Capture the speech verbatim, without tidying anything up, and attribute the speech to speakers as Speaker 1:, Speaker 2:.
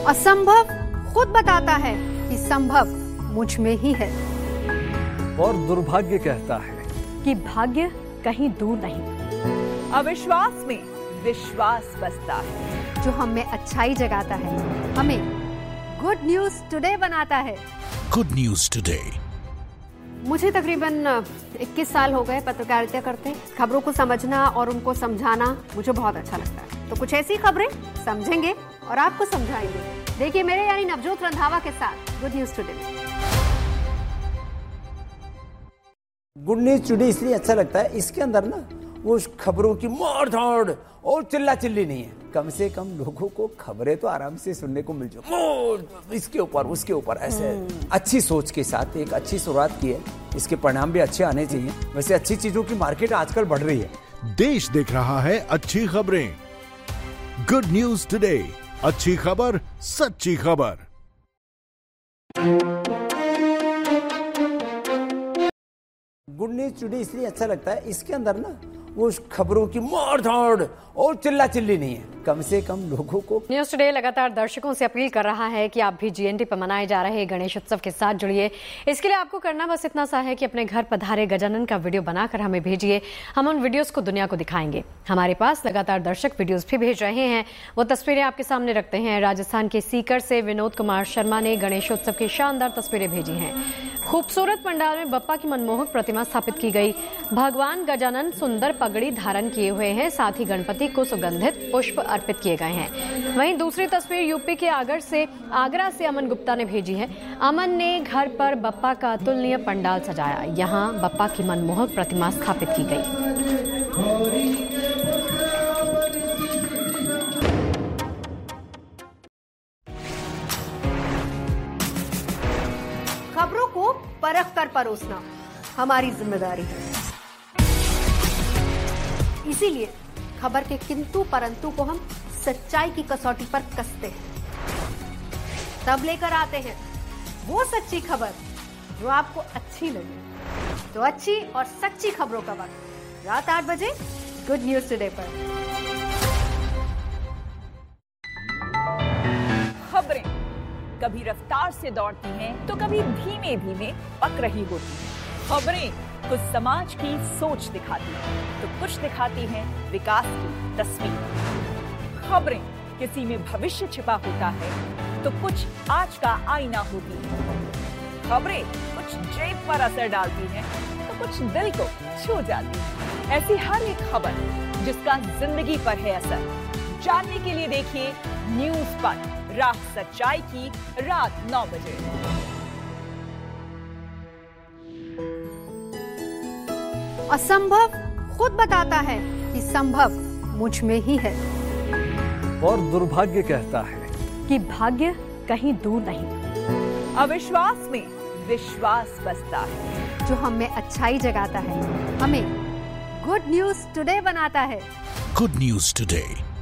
Speaker 1: असंभव खुद बताता है कि संभव मुझ में ही है।
Speaker 2: और दुर्भाग्य कहता है
Speaker 3: कि भाग्य कहीं दूर नहीं।
Speaker 4: अविश्वास में विश्वास बसता है।
Speaker 1: जो हम में अच्छाई जगाता है, हमें गुड न्यूज टुडे बनाता है।
Speaker 5: Good news today.
Speaker 1: मुझे तकरीबन इक्कीस साल हो गए पत्रकारिता करते। खबरों को समझना और उनको समझाना मुझे बहुत अच्छा लगता है। तो कुछ ऐसी खबरें समझेंगे और आपको समझाएंगे। देखिए मेरे यानी नवजोत रंधावा के साथ गुड न्यूज टुडे में।
Speaker 6: गुड न्यूज टुडे इसलिए अच्छा लगता है, इसके अंदर ना वो खबरों की मार धाड़ और चिल्ला चिल्ली नहीं है। कम से कम लोगों को खबरें तो आराम से सुनने को मिल जाए, इसके ऊपर उसके ऊपर ऐसे अच्छी सोच के साथ एक अच्छी शुरुआत की है। इसके परिणाम भी अच्छे आने चाहिए। वैसे अच्छी चीजों की मार्केट आजकल बढ़ रही है।
Speaker 5: देश देख रहा है अच्छी खबरें। गुड न्यूज टुडे, अच्छी खबर सच्ची खबर।
Speaker 6: गुड न्यूज टुडे इसलिए अच्छा लगता है, इसके अंदर ना वो खबरों की मार धाड़ और चिल्ला चिल्ली नहीं है। कम से कम लोगों को।
Speaker 3: न्यूज टुडे लगातार दर्शकों से अपील कर रहा है कि आप भी जीएनडी पर मनाए जा रहे गणेश उत्सव के साथ जुड़िए। इसके लिए आपको करना बस इतना सा है कि अपने घर पधारे गजानन का वीडियो बनाकर हमें भेजिए। हम उन वीडियोस को दुनिया को दिखाएंगे। हमारे पास लगातार दर्शक वीडियोस भी भेज रहे हैं, वो तस्वीरें आपके सामने रखते हैं। राजस्थान के सीकर से विनोद कुमार शर्मा ने गणेशोत्सव की शानदार तस्वीरें भेजी हैं। खूबसूरत पंडाल में बप्पा की मनमोहक प्रतिमा स्थापित की गई। भगवान गजानन सुंदर पगड़ी धारण किए हुए हैं, साथ ही गणपति को सुगंधित पुष्प अर्पित किए गए हैं। वहीं दूसरी तस्वीर यूपी के आगर से आगरा से अमन गुप्ता ने भेजी है। अमन ने घर पर बप्पा का अतुलनीय पंडाल सजाया। यहां बप्पा की मनमोहक प्रतिमा स्थापित की गई।
Speaker 1: खबरों को परख कर परोसना हमारी जिम्मेदारी है। इसीलिए खबर के किंतु परंतु को हम सच्चाई की कसौटी पर कसते हैं, तब लेकर आते हैं वो सच्ची खबर जो आपको अच्छी लगे। तो अच्छी और सच्ची खबरों का वक्त रात आठ बजे गुड न्यूज टुडे पर।
Speaker 4: खबरें कभी रफ्तार से दौड़ती हैं तो कभी धीमे धीमे पक रही होती हैं। खबरें कुछ समाज की सोच दिखाती हैं तो कुछ दिखाती हैं विकास की तस्वीर। खबरें किसी में भविष्य छिपा होता है तो कुछ आज का आईना होती है। खबरें कुछ जेब पर असर डालती हैं तो कुछ दिल को छू जाती है। ऐसी हर एक खबर जिसका जिंदगी पर है असर, जानने के लिए देखिए न्यूज पर राह सच्चाई की रात नौ बजे।
Speaker 1: असंभव खुद बताता है कि संभव मुझ में ही है।
Speaker 2: और दुर्भाग्य कहता है
Speaker 3: कि भाग्य कहीं दूर नहीं।
Speaker 4: अविश्वास में विश्वास बसता है।
Speaker 1: जो हम में अच्छाई जगाता है, हमें गुड न्यूज टुडे बनाता है।
Speaker 5: Good news today.